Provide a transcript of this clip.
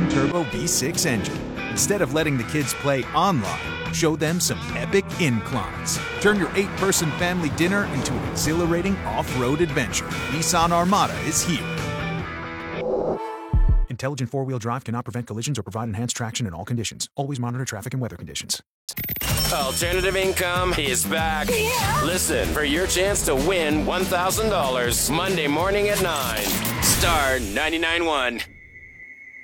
twin-turbo V6 engine. Instead of letting the kids play online, show them some epic inclines. Turn your 8-person family dinner into an exhilarating off-road adventure. Nissan Armada is here. Intelligent four-wheel drive cannot prevent collisions or provide enhanced traction in all conditions. Always monitor traffic and weather conditions. Alternative Income is back. Yeah. Listen for your chance to win $1,000 Monday morning at 9. Star 99.1.